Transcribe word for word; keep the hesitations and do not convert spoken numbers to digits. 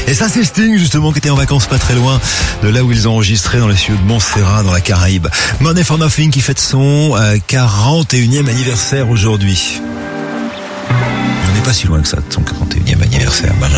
Et ça, c'est Sting, justement, qui était en vacances pas très loin de là où ils ont enregistré, dans les studios de Montserrat, dans la Caraïbe. Money for Nothing qui fête son euh, quarante et unième anniversaire aujourd'hui. On n'est pas si loin que ça de son quarante et unième anniversaire.